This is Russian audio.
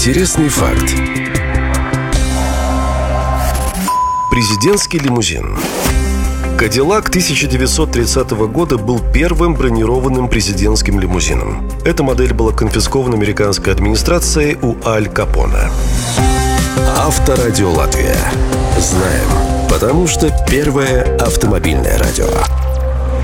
Интересный факт. Президентский лимузин. Кадиллак 1930 года был первым бронированным президентским лимузином. Эта модель была конфискована американской администрацией у Аль Капоне. Авторадио Латвия. Знаем, потому что первое автомобильное радио.